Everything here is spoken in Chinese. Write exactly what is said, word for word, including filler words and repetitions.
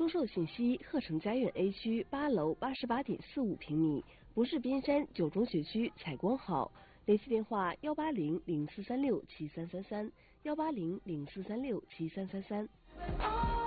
出售信息：鹤城家苑 A 区八楼八十八点四五平米，不是边山九中学区采光好。联系电话：幺八零零四三六七三三三，幺八零零四三六七三三三。